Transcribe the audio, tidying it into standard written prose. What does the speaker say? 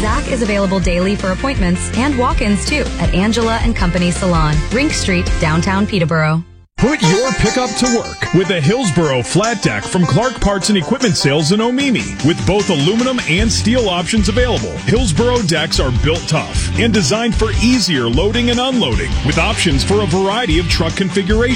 Zach is available daily for appointments and walk-ins too at Angela and Company Salon, Rink Street, downtown Peterborough. Put your pickup to work with a Hillsboro flat deck from Clark Parts and Equipment Sales in Omemee. With both aluminum and steel options available, Hillsboro decks are built tough and designed for easier loading and unloading with options for a variety of truck configurations.